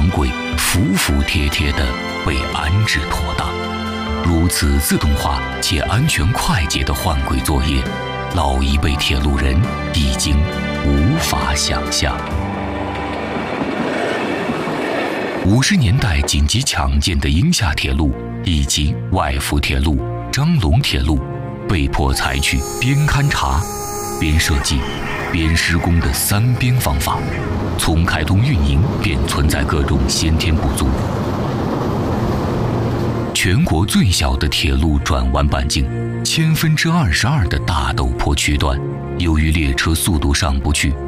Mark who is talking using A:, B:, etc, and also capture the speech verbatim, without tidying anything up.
A: 钢轨服服帖帖地被安置妥当。如此自动化且安全快捷的换轨作业，老一辈铁路人已经无法想象。五十年代紧急抢建的鹰厦铁路以及外阜铁路、张龙铁路，被迫采取边勘察、边设计、边施工的三边方法，从开通运营便存在各种先天不足。全国最小的铁路转弯半径千分之二十二的大陡坡区段，由于列车速度上不去，